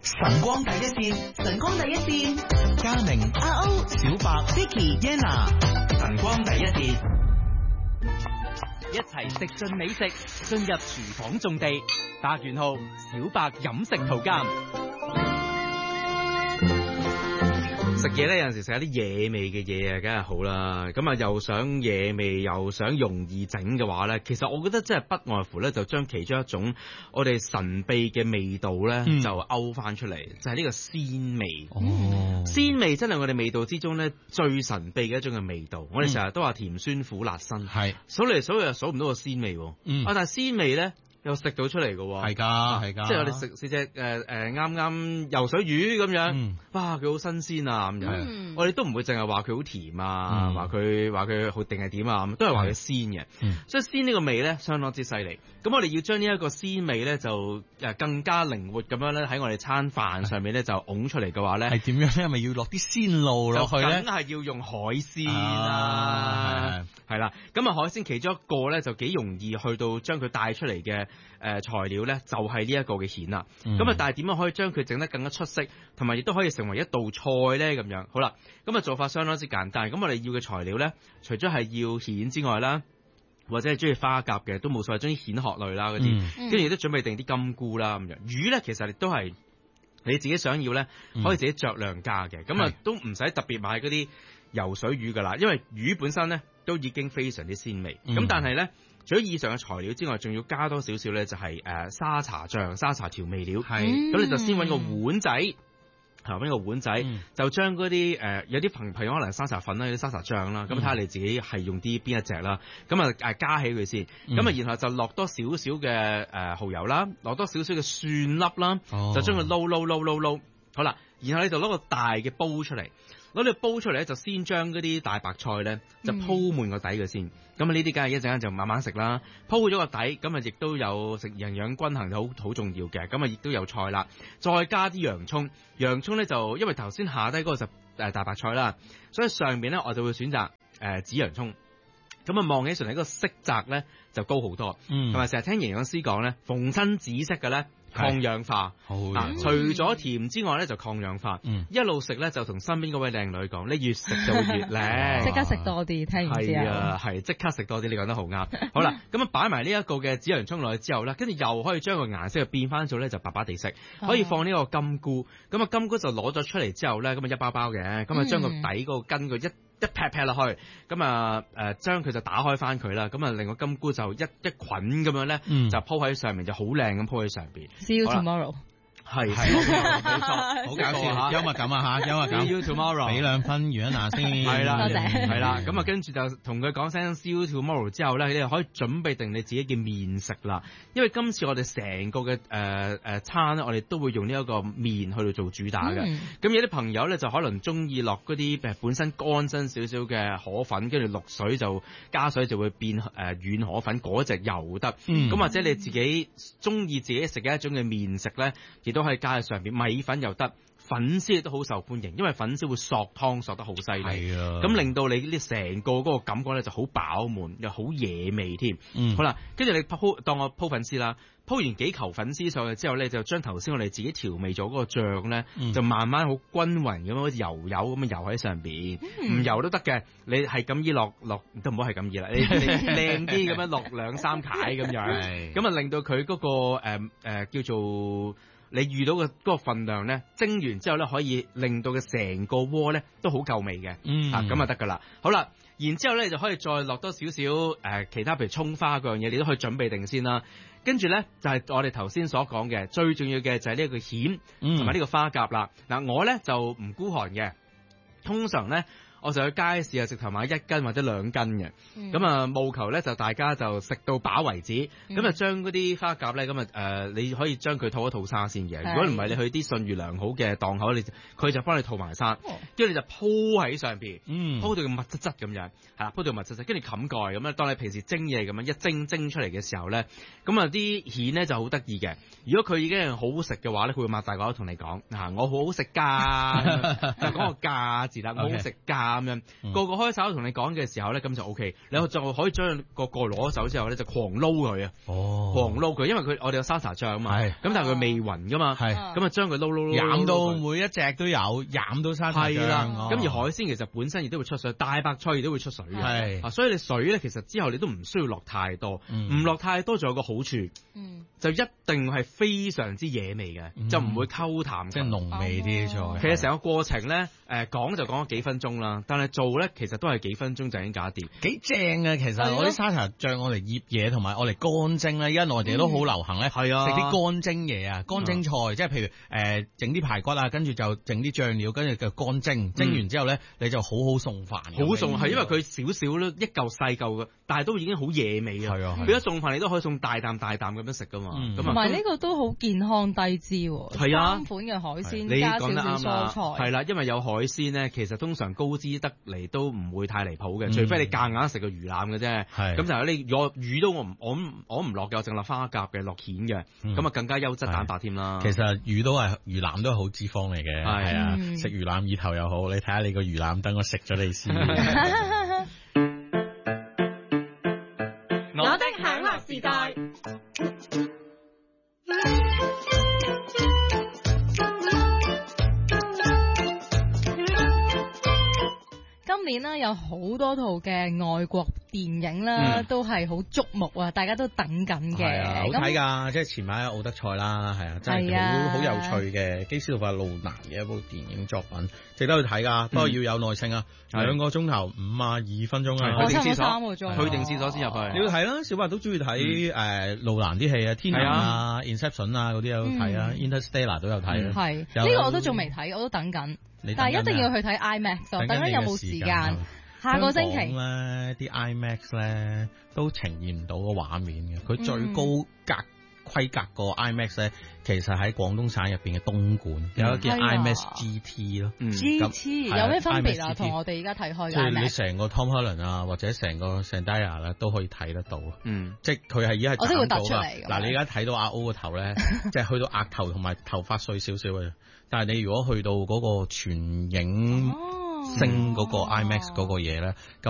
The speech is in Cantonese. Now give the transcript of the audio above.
晨光第一線， 晨光第一線， 嘉明、 阿歐、 小白、 Vicky、 Yenna， 晨光第一線， 一齊食盡美食，進入廚房種地。8元號小白飲食圖鑑。 食嘢咧，有陣時食一啲野味嘅嘢啊，梗係好啦。咁啊，又想野味，又想容易整嘅話咧，其實我覺得真係不外乎咧，就將其中一種我哋神秘嘅味道咧，就勾翻出嚟，就係呢個鮮味。鮮味真係我哋味道之中咧最神秘嘅一種嘅味道。我哋成日都話甜酸苦辣辛，係數嚟數去又數唔到個鮮味。但係鮮味咧又食到出嚟嘅喎，係㗎，即係我哋食隻啱啱游水魚咁樣，哇佢好新鮮啊咁樣，我哋都唔會淨係話佢好甜啊，話佢好定係點啊，都係話佢鮮嘅，所以鮮呢個味咧相當之犀利。咁我哋要將呢一個鮮味咧就更加靈活咁樣咧喺我哋餐飯上面咧就拱出嚟嘅話咧，係點樣咧？係咪要落啲鮮露落去咧？梗係要用海鮮啦，係啦。咁啊海鮮其中一個咧就幾容易去到將佢帶出嚟嘅。材料咧就係呢一個嘅蜆啦，咁但係點樣可以將佢整得更加出色，同埋亦都可以成為一道菜咧咁樣。好啦，咁做法相當之簡單。咁我哋要嘅材料咧，除咗係要蜆之外啦，或者係中意花甲嘅都冇所謂，中意蜆殼類啦嗰啲，跟住亦都準備定啲金菇啦咁樣。魚咧其實亦都係你自己想要咧，可以自己酌量加嘅。咁都唔使特別買嗰啲游水魚噶啦，因為魚本身咧都已經非常之鮮味。咁但係咧。除咗以上嘅材料之外，仲要加多少少咧，就係沙茶醬、沙茶調味料。咁你就先揾個碗仔，揾個碗仔，就將嗰啲有啲朋友可能沙茶粉啦，有啲沙茶醬啦，咁睇下你自己係用啲邊一隻啦。咁啊加起佢先，咁啊然後就落多少少嘅蠔油啦，落多少少嘅蒜粒啦，就將佢撈。好啦，然後你就攞個大嘅煲出嚟。攞你煲出嚟咧，就先將嗰啲大白菜咧就鋪滿個底嘅先。咁啊呢啲梗係一陣間就慢慢食啦。鋪咗個底，咁啊亦都有食營養均衡，好重要嘅。咁啊亦都有菜啦，再加啲洋葱。洋葱咧就因為頭先下低嗰個就大白菜啦，所以上面咧我就會選擇紫洋葱。咁啊望起上嚟個色澤咧就高好多。同埋成日聽營養師講咧，逢親紫色嘅咧。抗氧化，除咗甜之外咧就抗氧化，一路食咧就同身邊嗰位靚女講，你越食就會越靚， 即刻食多啲，聽完之後係啊，係即刻食多啲，你講得好啱。好啦，咁啊擺埋呢一個嘅紫洋葱落去之後咧，跟住又可以將個顏色變翻做咧就白白地色，可以放呢個金菇，咁啊金菇就攞咗出嚟之後咧，咁啊一包包嘅，咁啊將個底嗰個根個一劈落去，咁啊將佢就打開翻佢啦，咁啊令個金菇就一捆咁樣咧，就鋪喺上面，就好靚咁鋪喺上邊。 See you tomorrow。 係，冇錯， 好搞笑，幽默感啊嚇，幽默感。 See you tomorrow， 俾2分袁娜先。 係啦， 多謝。 係啦，咁啊跟住就同佢講聲 See you tomorrow 之後咧，你就可以準備定你自己嘅麵食啦。因為今次我哋成個嘅餐咧，我哋都會用呢一個麵去到做主打嘅。咁有啲朋友咧就可能中意落嗰啲本身乾身少少嘅河粉，跟住淥水就加水就會變軟河粉，嗰隻又得。咁或者你自己中意自己食嘅一種嘅麵食咧，亦都可以加喺上邊，米粉又得，粉絲亦都好受歡迎，因為粉絲會索湯索得好犀利，咁令到你呢成個嗰個感覺咧就好飽滿，又好野味添。好啦，跟住你當我鋪粉絲啦，鋪完幾球粉絲上去之後咧，就將頭先我哋自己調味咗嗰個醬咧，就慢慢好均勻咁好似油咁樣油喺上邊，唔油都得嘅，你係咁意落都唔好係咁意啦，你靚啲咁樣落2-3塊咁樣，咁啊令到佢嗰個叫做。你遇到嘅嗰個份量咧，蒸完之後咧，可以令到嘅成個鍋咧都好夠味嘅，咁就得噶啦。好啦，然之後咧就可以再落多少少其他譬如葱花嗰樣嘢，你都可以準備定先啦。跟住咧就係我哋頭先所講嘅最重要嘅就係呢一個蜆同埋呢個花甲啦。嗱，我咧就唔孤寒嘅，通常咧。我就去街市啊，直頭買1斤或者2斤嘅，咁啊務求咧就大家就食到飽為止，咁啊將嗰啲花甲咧，咁你可以將佢套一套沙先嘅。如果唔係你去啲信譽良好嘅檔口，佢就幫你套埋沙，跟住你就鋪喺上邊，鋪到佢密質質咁樣，係啦，鋪到密質質，跟住冚蓋咁樣。當你平時蒸嘢咁樣一蒸出嚟嘅時候咧，咁啊啲蜆咧就好得意嘅。如果佢已經係好好食嘅話咧，佢會擘大個口同你講，我好好食㗎，就講個價字啦，我好食㗎。 咁樣，個個開手同你講嘅時候咧，咁就 OK，你就可以將個攞走之後咧就狂撈佢啊，狂撈佢，因為我哋有沙茶醬啊嘛，咁但係佢未暈噶嘛，咁啊將佢撈飲到每一隻都有，飲到沙茶醬。係啦， 咁而海鮮其實本身亦都會出水，大白菜亦都會出水嘅，所以你水咧其實之後你都唔需要落太多，唔落太多仲有個好處，就一定係非常之野味嘅，就唔會溝淡， 即係濃味啲菜。 其實成個過程咧，講就講咗幾分鐘啦，但係做咧其實都係幾分鐘就已經搞掂， 幾正啊！其實我啲沙茶醬我嚟醃嘢同埋我嚟乾蒸咧，而家內地都好流行咧，食啲乾蒸嘢啊，乾蒸菜，即係譬如整啲排骨啊，跟住就整啲醬料，跟住就乾蒸，蒸完之後咧你就好好送飯， 好送係因為佢少少咧一嚿細嚿嘅，但係都已經好野味啊！變咗送飯你都可以送大啖咁樣食噶嘛， 同埋呢個都好健康低脂喎，三款嘅海鮮加少少蔬菜， 係啦，因為有海鮮咧，其實通常高脂得嚟都唔會太離譜嘅，除非你夾硬食個魚腩嘅啫。咁就係你魚都我唔落嘅，我淨落花甲嘅，落蜆嘅，咁啊更加優質蛋白添啦。 其實魚腩都係好脂肪嚟嘅，係啊，食魚腩意頭又好，你睇下你個魚腩，等我食咗你先。 我的享樂時代。 今年呢有好多套嘅外國電影啦，都係好矚目啊！大家都等緊嘅， 好睇㗎，即係前排奧德賽啦，係啊，真係好有趣嘅基斯杜化路蘭嘅一部電影作品，值得去睇㗎。不過要有耐性啊，2個鐘頭52分鐘啊， 去定廁所 3個鐘， 去定廁所先入去。 你要睇啦，小白都中意睇路蘭啲戲啊，天能啊、Inception 啊嗰啲有睇啊，Interstellar 都有睇啊。 係呢個我都仲未睇，我都等緊。但係一定要去睇 IMAX，等緊有冇時間？下個星期咧，啲 IMAX 咧都呈現唔到個畫面嘅。佢最高規格個 IMAX 咧，其實喺廣東省入邊嘅東莞有一個叫 IMAX GT 咯。 GT 有咩分別啊？同我哋而家睇開嘅 IMAX，即係你成個 Tom Holland 啊，或者成個 Zendaya 咧都可以睇得到。即係佢係而家係我都會突出嚟。嗱， 你而家睇到阿 O 個頭咧，即係去到額頭同埋頭髮碎少少嘅。但係你如果去到嗰個全影聲嗰個 IMAX 嗰個嘢咧，咁